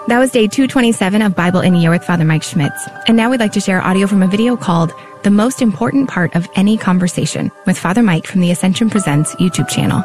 That was day 227 of Bible in a Year with Father Mike Schmitz. And now we'd like to share audio from a video called The Most Important Part of Any Conversation with Father Mike from the Ascension Presents YouTube channel.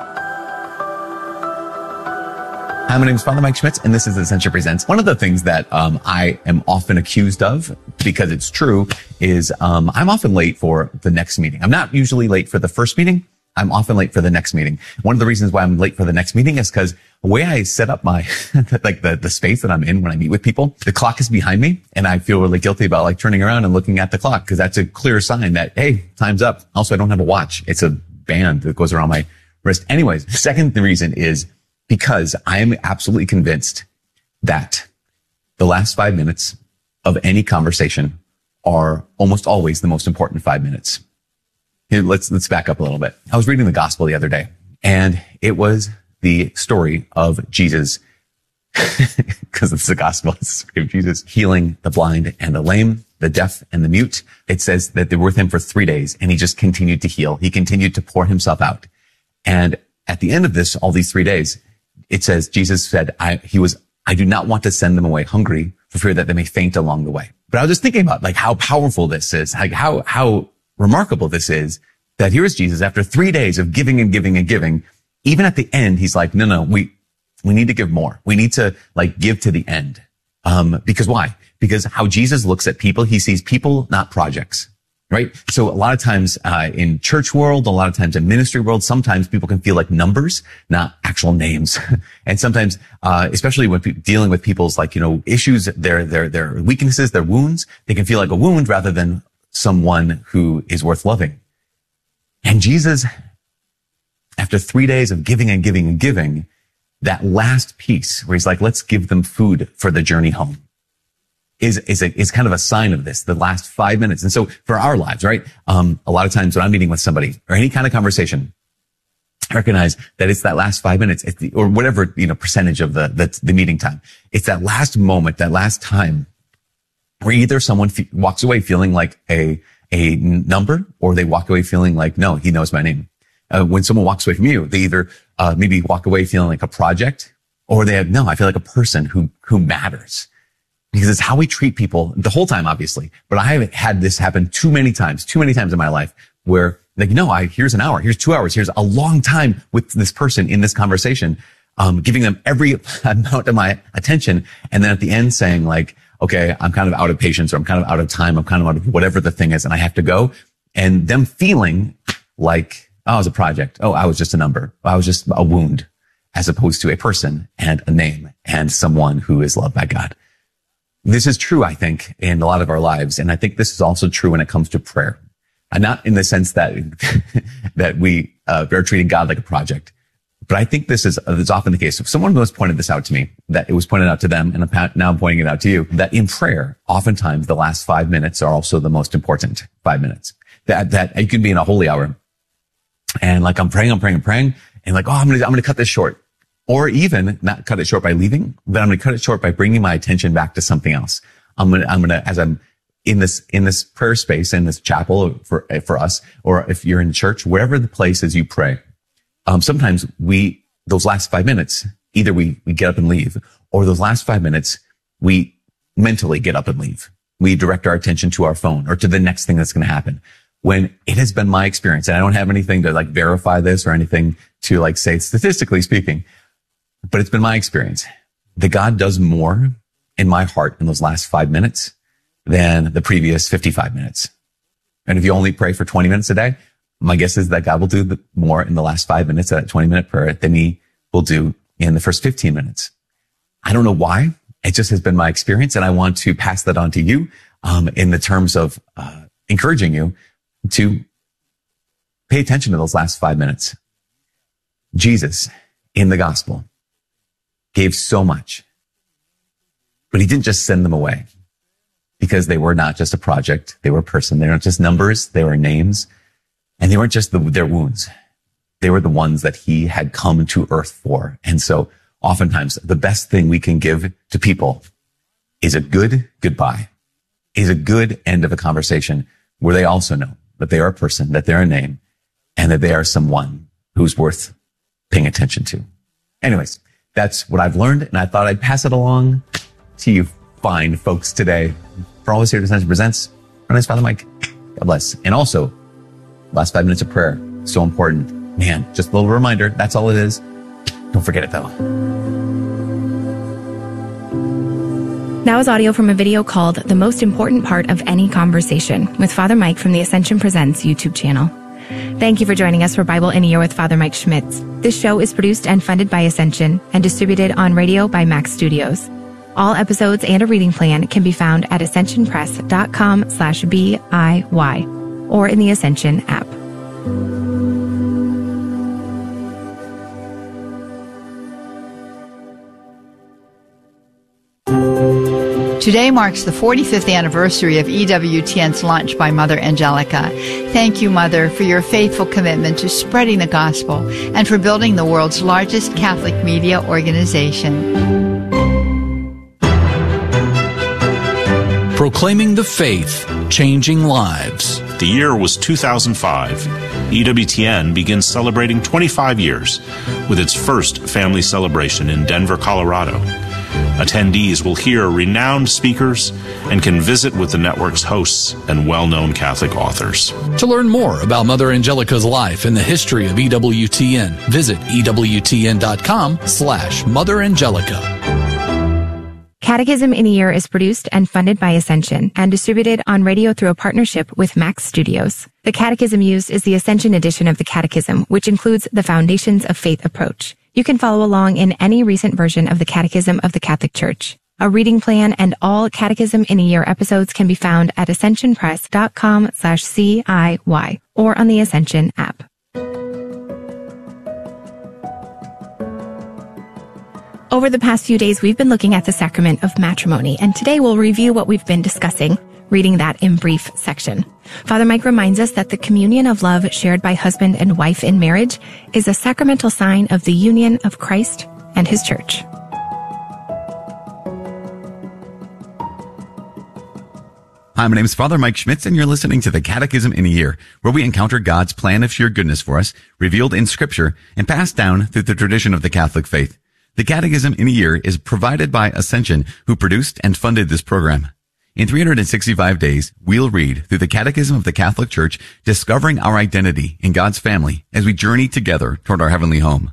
Hi, my name is Father Mike Schmitz, and this is Ascension Presents. One of the things that I am often accused of, because it's true, is I'm often late for the next meeting. I'm not usually late for the first meeting. I'm often late for the next meeting. One of the reasons why I'm late for the next meeting is because the way I set up my, like the space that I'm in when I meet with people, the clock is behind me, and I feel really guilty about like turning around and looking at the clock, because that's a clear sign that, hey, time's up. Also, I don't have a watch. It's a band that goes around my wrist. Anyways, the second reason is because I am absolutely convinced that the last 5 minutes of any conversation are almost always the most important 5 minutes. Here, let's back up a little bit. I was reading the gospel the other day, and it was the story of Jesus, because it's the gospel, it's the story of Jesus healing the blind and the lame, the deaf and the mute. It says that they were with him for 3 days, and he just continued to heal. He continued to pour himself out. And at the end of this, all these 3 days, it says, Jesus said, I do not want to send them away hungry for fear that they may faint along the way. But I was just thinking about like how powerful this is, like how remarkable this is, that here is Jesus after 3 days of giving and giving and giving. Even at the end, he's like, no, we need to give more. We need to like give to the end. Because why? Because how Jesus looks at people, he sees people, not projects. Right? So a lot of times, in church world, a lot of times in ministry world, sometimes people can feel like numbers, not actual names. And sometimes, especially when dealing with people's like, issues, their weaknesses, their wounds, they can feel like a wound rather than someone who is worth loving. And Jesus, after 3 days of giving and giving and giving, that last piece where he's like, let's give them food for the journey home, is kind of a sign of this, the last 5 minutes. And so for our lives, right? A lot of times when I'm meeting with somebody or any kind of conversation, I recognize that it's that last 5 minutes, or whatever, percentage of the meeting time. It's that last moment, that last time where either someone walks away feeling like a number, or they walk away feeling like, no, he knows my name. When someone walks away from you, they either, maybe walk away feeling like a project, or they have, no, I feel like a person who matters. Because it's how we treat people the whole time, obviously. But I have had this happen too many times in my life where like, no, here's an hour, here's 2 hours, here's a long time with this person in this conversation, giving them every amount of my attention. And then at the end saying like, okay, I'm kind of out of patience, or I'm kind of out of time, I'm kind of out of whatever the thing is, and I have to go. And them feeling like, oh, I was a project. Oh, I was just a number. I was just a wound, as opposed to a person and a name and someone who is loved by God. This is true, I think, in a lot of our lives. And I think this is also true when it comes to prayer. And not in the sense that, that we are treating God like a project. But I think this is often the case. If someone has pointed this out to me, that it was pointed out to them, and now I'm pointing it out to you, that in prayer, oftentimes the last 5 minutes are also the most important 5 minutes. That you can be in a holy hour, and like I'm praying, and like, oh, I'm gonna cut this short. Or even not cut it short by leaving, but I'm going to cut it short by bringing my attention back to something else. I'm going to, as I'm in this prayer space, in this chapel for us, or if you're in church, wherever the place is you pray, sometimes those last 5 minutes, either we get up and leave, or those last 5 minutes, we mentally get up and leave. We direct our attention to our phone or to the next thing that's going to happen. When it has been my experience, and I don't have anything to like verify this or anything to like say statistically speaking, but it's been my experience that God does more in my heart in those last 5 minutes than the previous 55 minutes. And if you only pray for 20 minutes a day, my guess is that God will do more in the last 5 minutes of that 20-minute prayer than he will do in the first 15 minutes. I don't know why. It just has been my experience. And I want to pass that on to you, in the terms of, encouraging you to pay attention to those last 5 minutes. Jesus in the gospel gave so much, but he didn't just send them away, because they were not just a project. They were a person. They weren't just numbers. They were names, and they weren't just their wounds. They were the ones that he had come to earth for. And so oftentimes the best thing we can give to people is a good goodbye, is a good end of a conversation where they also know that they are a person, that they're a name, and that they are someone who's worth paying attention to. Anyways, that's what I've learned, and I thought I'd pass it along to you fine folks today. For all of us here at Ascension Presents, my name is Father Mike. God bless. And also, last 5 minutes of prayer, so important. Man, just a little reminder, that's all it is. Don't forget it though. That was audio from a video called The Most Important Part of Any Conversation with Father Mike from the Ascension Presents YouTube channel. Thank you for joining us for Bible in a Year with Father Mike Schmitz. This show is produced and funded by Ascension and distributed on radio by Max Studios. All episodes and a reading plan can be found at ascensionpress.com/BIY or in the Ascension app. Today marks the 45th anniversary of EWTN's launch by Mother Angelica. Thank you, Mother, for your faithful commitment to spreading the gospel and for building the world's largest Catholic media organization. Proclaiming the faith, changing lives. The year was 2005. EWTN begins celebrating 25 years with its first family celebration in Denver, Colorado. Attendees will hear renowned speakers and can visit with the network's hosts and well-known Catholic authors. To learn more about Mother Angelica's life and the history of EWTN, visit EWTN.com/Mother Angelica. Catechism in a Year is produced and funded by Ascension and distributed on radio through a partnership with Max Studios. The catechism used is the Ascension edition of the Catechism, which includes the Foundations of Faith approach. You can follow along in any recent version of the Catechism of the Catholic Church. A reading plan and all Catechism in a Year episodes can be found at ascensionpress.com/CIY or on the Ascension app. Over the past few days, we've been looking at the sacrament of matrimony, and today we'll review what we've been discussing, reading that in brief section. Father Mike reminds us that the communion of love shared by husband and wife in marriage is a sacramental sign of the union of Christ and His Church. Hi, my name is Father Mike Schmitz, and you're listening to the Catechism in a Year, where we encounter God's plan of sheer goodness for us, revealed in Scripture and passed down through the tradition of the Catholic faith. The Catechism in a Year is provided by Ascension, who produced and funded this program. In 365 days, we'll read through the Catechism of the Catholic Church, discovering our identity in God's family as we journey together toward our heavenly home.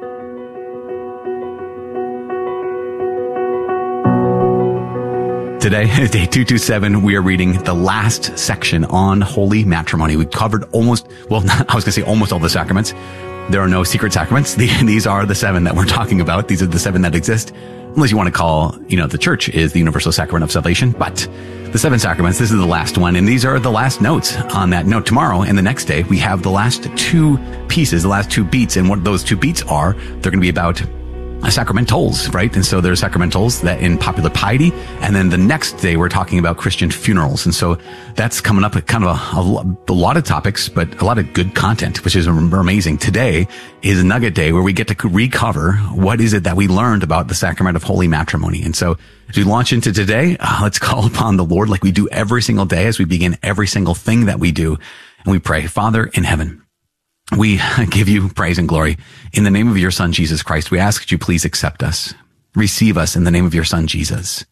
Today, day 227, we are reading the last section on holy matrimony. We covered almost all the sacraments. There are no secret sacraments. These are the 7 that we're talking about. These are the 7 that exist. Unless you want to call, the church is the universal sacrament of salvation. But the 7 sacraments, this is the last one. And these are the last notes on that note. Tomorrow and the next day, we have the last 2 pieces, the last 2 beats. And what those 2 beats are, they're going to be about sacramentals, right? And so there's sacramentals that in popular piety. And then the next day, we're talking about Christian funerals. And so that's coming up with kind of a lot of topics, but a lot of good content, which is amazing. Today is Nugget Day, where we get to recover what is it that we learned about the sacrament of holy matrimony. And so as we launch into today, let's call upon the Lord like we do every single day as we begin every single thing that we do. And we pray, Father in heaven, we give you praise and glory. In the name of your Son, Jesus Christ, we ask that you please accept us. Receive us in the name of your Son, Jesus.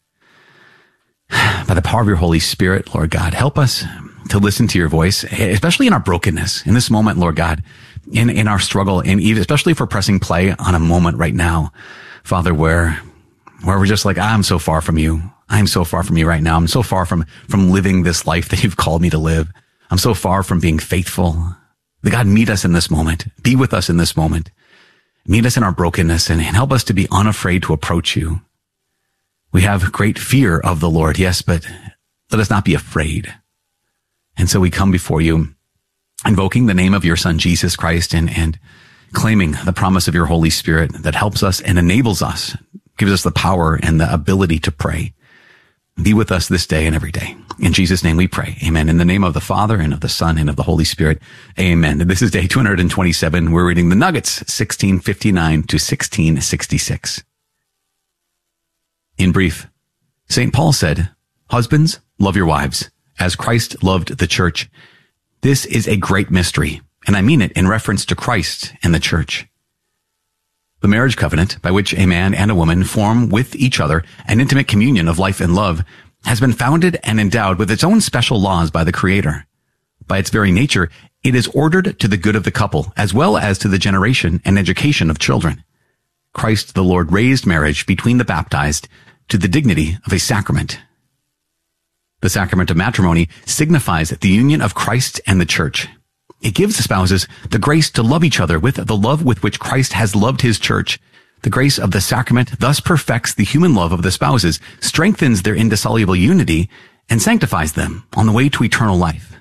By the power of your Holy Spirit, Lord God, help us to listen to your voice, especially in our brokenness. In this moment, Lord God, in our struggle, and even especially if we're pressing play on a moment right now, Father, where we're just like, I'm so far from you. I'm so far from you right now. I'm so far from living this life that you've called me to live. I'm so far from being faithful. God, meet us in this moment. Be with us in this moment. Meet us in our brokenness and help us to be unafraid to approach you. We have great fear of the Lord, yes, but let us not be afraid. And so we come before you, invoking the name of your Son, Jesus Christ, and claiming the promise of your Holy Spirit that helps us and enables us, gives us the power and the ability to pray. Be with us this day and every day. In Jesus' name we pray. Amen. In the name of the Father and of the Son and of the Holy Spirit. Amen. And this is day 227. We're reading the Nuggets, 1659 to 1666. In brief, St. Paul said, "Husbands, love your wives, as Christ loved the church. This is a great mystery, and I mean it in reference to Christ and the church. The marriage covenant, by which a man and a woman form with each other an intimate communion of life and love, has been founded and endowed with its own special laws by the Creator. By its very nature, it is ordered to the good of the couple, as well as to the generation and education of children. Christ the Lord raised marriage between the baptized to the dignity of a sacrament. The sacrament of matrimony signifies the union of Christ and the church. It gives the spouses the grace to love each other with the love with which Christ has loved his church. The grace of the sacrament thus perfects the human love of the spouses, strengthens their indissoluble unity, and sanctifies them on the way to eternal life.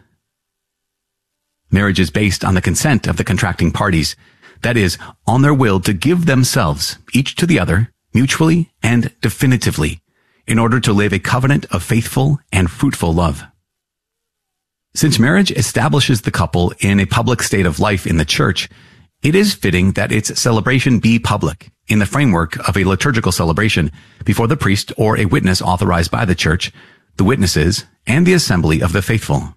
Marriage is based on the consent of the contracting parties, that is, on their will to give themselves, each to the other, mutually and definitively, in order to live a covenant of faithful and fruitful love. Since marriage establishes the couple in a public state of life in the church, it is fitting that its celebration be public in the framework of a liturgical celebration before the priest or a witness authorized by the church, the witnesses, and the assembly of the faithful.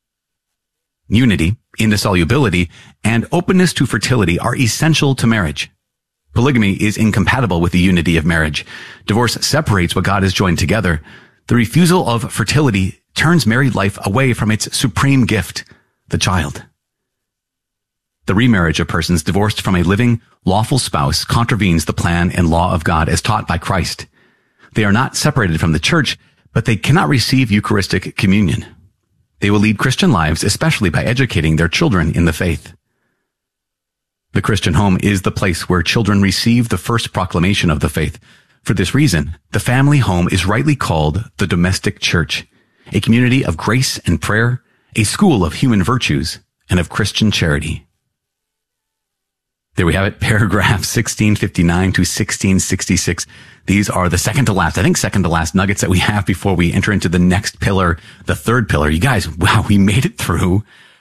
Unity, indissolubility, and openness to fertility are essential to marriage. Polygamy is incompatible with the unity of marriage. Divorce separates what God has joined together. The refusal of fertility turns married life away from its supreme gift, the child. The remarriage of persons divorced from a living, lawful spouse contravenes the plan and law of God as taught by Christ. They are not separated from the church, but they cannot receive Eucharistic communion. They will lead Christian lives, especially by educating their children in the faith. The Christian home is the place where children receive the first proclamation of the faith. For this reason, the family home is rightly called the domestic church, a community of grace and prayer, a school of human virtues, and of Christian charity. There we have it, paragraph 1659 to 1666. These are the second to last nuggets that we have before we enter into the next pillar, the third pillar. You guys, wow, we made it through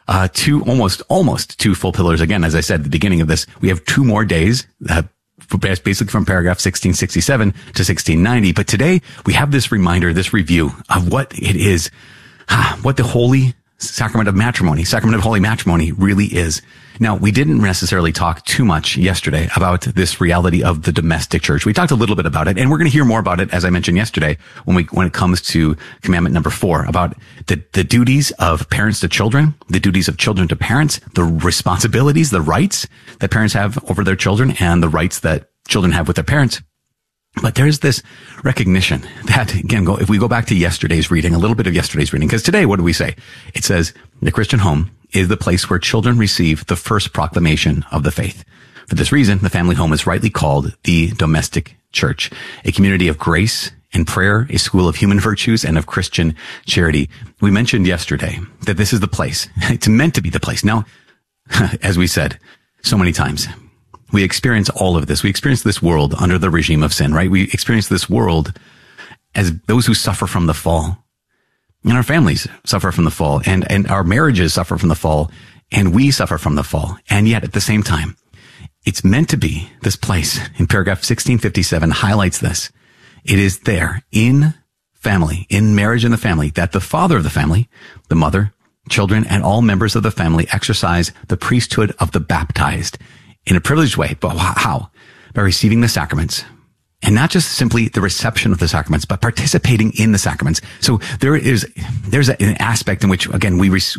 almost two full pillars. Again, as I said at the beginning of this, we have 2 more days, basically from paragraph 1667 to 1690. But today we have this reminder, this review of what it is, what the holy sacrament of holy matrimony really is. Now, we didn't necessarily talk too much yesterday about this reality of the domestic church. We talked a little bit about it, and we're going to hear more about it, as I mentioned yesterday, when it comes to commandment number 4, about the duties of parents to children, the duties of children to parents, the responsibilities, the rights that parents have over their children, and the rights that children have with their parents. But there's this recognition that, again, if we go back to yesterday's reading, a little bit of yesterday's reading, because today, what do we say? It says, the Christian home is the place where children receive the first proclamation of the faith. For this reason, the family home is rightly called the domestic church, a community of grace and prayer, a school of human virtues and of Christian charity. We mentioned yesterday that this is the place. It's meant to be the place. Now, as we said so many times, we experience all of this. We experience this world under the regime of sin, right? We experience this world as those who suffer from the fall. And our families suffer from the fall, and our marriages suffer from the fall, and we suffer from the fall. And yet, at the same time, it's meant to be this place. In paragraph 1657 highlights this. It is there, in family, in marriage in the family, that the father of the family, the mother, children, and all members of the family exercise the priesthood of the baptized in a privileged way. But how? By receiving the sacraments. And not just simply the reception of the sacraments, but participating in the sacraments. So there's an aspect in which, again, we receive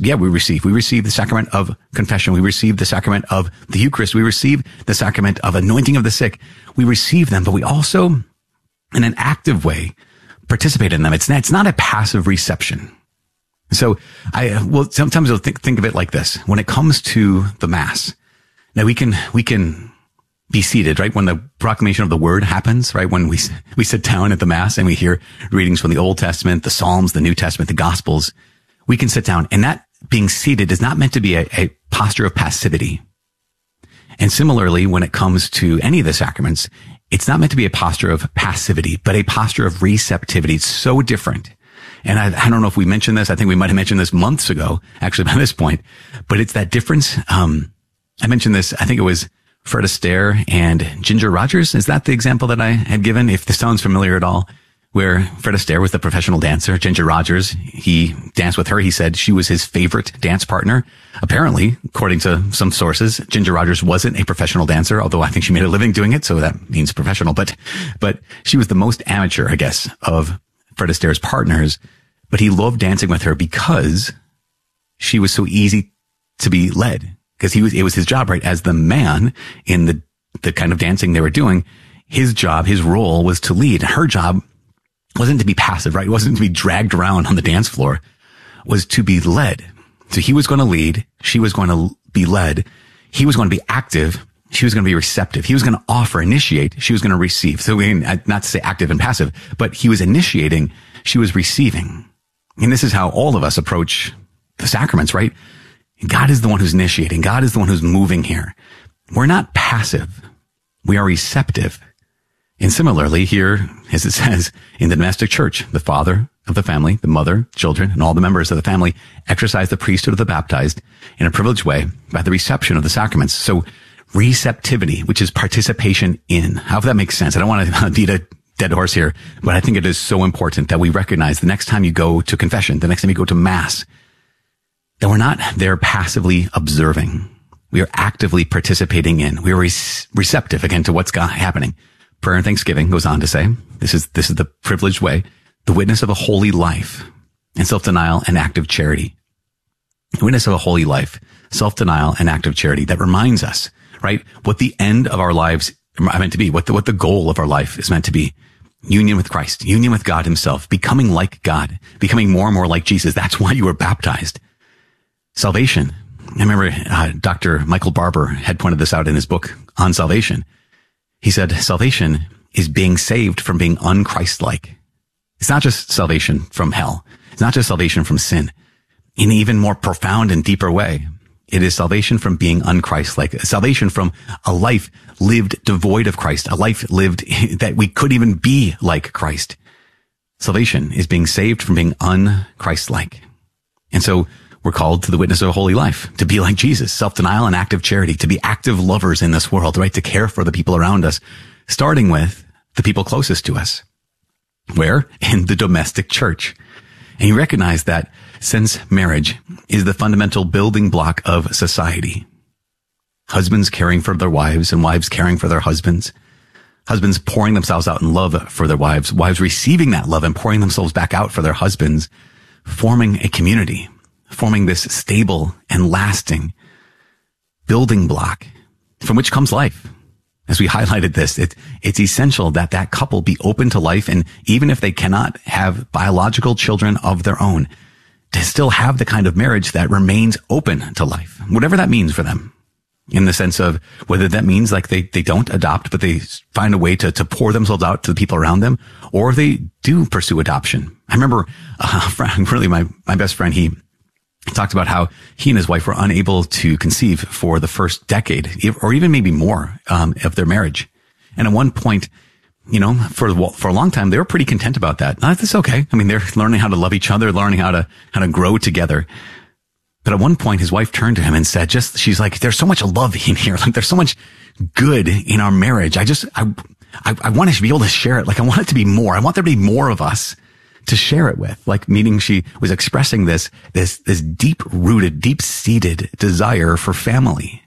the sacrament of confession. We receive the sacrament of the Eucharist. We receive the sacrament of anointing of the sick. We receive them, but we also, in an active way, participate in them. It's not a passive reception. So sometimes I'll think of it like this. When it comes to the Mass, now we can be seated, right? When the proclamation of the word happens, right? When we sit down at the Mass and we hear readings from the Old Testament, the Psalms, the New Testament, the Gospels, we can sit down, and that being seated is not meant to be a posture of passivity. And similarly, when it comes to any of the sacraments, it's not meant to be a posture of passivity, but a posture of receptivity. It's so different. And I don't know if we mentioned this. I think we might have mentioned this months ago, actually, by this point, but it's that difference. I mentioned this, I think it was Fred Astaire and Ginger Rogers. Is that the example that I had given? If this sounds familiar at all, where Fred Astaire was the professional dancer. Ginger Rogers, he danced with her. He said she was his favorite dance partner. Apparently, according to some sources, Ginger Rogers wasn't a professional dancer, although I think she made a living doing it, so that means professional. But she was the most amateur, I guess, of Fred Astaire's partners. But he loved dancing with her because she was so easy to be led. Because it was his job, right? As the man in the kind of dancing they were doing, his job, his role was to lead. Her job wasn't to be passive, right? It wasn't to be dragged around on the dance floor, was to be led. So he was going to lead. She was going to be led. He was going to be active. She was going to be receptive. He was going to offer, initiate. She was going to receive. So not to say active and passive, but he was initiating. She was receiving. And this is how all of us approach the sacraments, right? God is the one who's initiating. God is the one who's moving here. We're not passive. We are receptive. And similarly here, as it says in the domestic church, the father of the family, the mother, children, and all the members of the family exercise the priesthood of the baptized in a privileged way by the reception of the sacraments. So receptivity, which is participation in. I hope that makes sense. I don't want to beat a dead horse here, but I think it is so important that we recognize the next time you go to confession, the next time you go to mass, that we're not there passively observing. We are actively participating in. We are receptive again to what's happening. Prayer and thanksgiving goes on to say, this is the privileged way, the witness of a holy life and self-denial and active charity. The witness of a holy life, self-denial and active charity that reminds us, right, what the end of our lives are meant to be, what the goal of our life is meant to be. Union with Christ, union with God himself, becoming like God, becoming more and more like Jesus. That's why you were baptized. Salvation. I remember Dr. Michael Barber had pointed this out in his book on salvation. He said, salvation is being saved from being un-Christ-like. It's not just salvation from hell. It's not just salvation from sin. In an even more profound and deeper way, it is salvation from being un-Christ-like. Salvation from a life lived devoid of Christ, a life lived that we couldn't even be like Christ. Salvation is being saved from being un-Christ-like. And so we're called to the witness of a holy life, to be like Jesus, self-denial and active charity, to be active lovers in this world, right? To care for the people around us, starting with the people closest to us. Where? In the domestic church. And you recognize that since marriage is the fundamental building block of society, husbands caring for their wives and wives caring for their husbands, husbands pouring themselves out in love for their wives, wives receiving that love and pouring themselves back out for their husbands, forming a community, forming this stable and lasting building block from which comes life. As we highlighted this, it's essential that that couple be open to life, and even if they cannot have biological children of their own, to still have the kind of marriage that remains open to life, whatever that means for them. In the sense of whether that means like they don't adopt, but they find a way to pour themselves out to the people around them, or they do pursue adoption. I remember really my best friend, he talked about how he and his wife were unable to conceive for the first decade, or even maybe more, of their marriage. And at one point, you know, for a long time, they were pretty content about that. That's okay. I mean, they're learning how to love each other, learning how to grow together. But at one point, his wife turned to him and said, she's like, there's so much love in here. Like, there's so much good in our marriage. I want to be able to share it. Like, I want it to be more. I want there to be more of us to share it with. Like, meaning she was expressing this deep-rooted, deep-seated desire for family.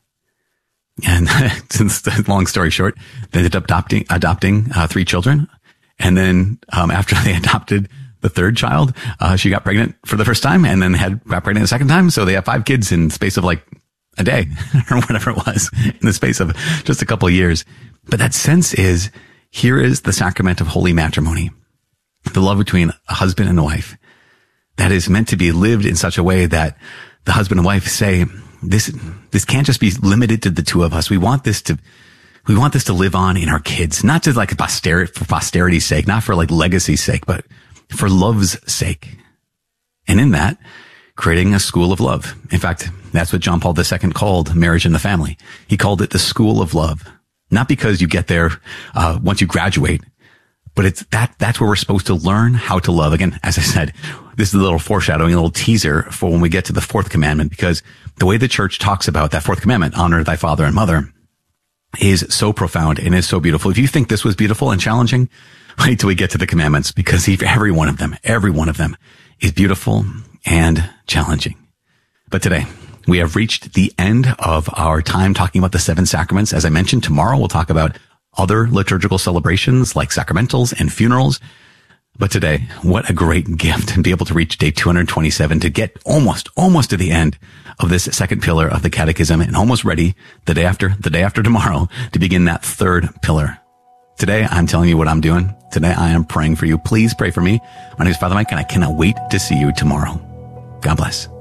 And since the long story short, they ended up adopting 3 children. And then, after they adopted the third child, she got pregnant for the first time and then got pregnant the second time. So they have 5 kids in the space of like a day or whatever it was, in the space of just a couple of years. But that sense is, here is the sacrament of holy matrimony. The love between a husband and a wife that is meant to be lived in such a way that the husband and wife say, this can't just be limited to the two of us. We want this to live on in our kids, not just like for posterity's sake, not for like legacy's sake, but for love's sake. And in that, creating a school of love. In fact, that's what John Paul II called marriage and the family. He called it the school of love. Not because you get there, once you graduate, but that's where we're supposed to learn how to love. Again, as I said, this is a little foreshadowing, a little teaser for when we get to the 4th commandment, because the way the church talks about that 4th commandment, honor thy father and mother, is so profound and is so beautiful. If you think this was beautiful and challenging, Wait till we get to the commandments, because every one of them is beautiful and challenging. But today, we have reached the end of our time talking about the 7 sacraments. As I mentioned, tomorrow we'll talk about other liturgical celebrations like sacramentals and funerals. But today, what a great gift to be able to reach day 227, to get almost to the end of this second pillar of the Catechism, and almost ready the day after tomorrow to begin that third pillar. Today, I'm telling you what I'm doing. Today, I am praying for you. Please pray for me. My name is Father Mike, and I cannot wait to see you tomorrow. God bless.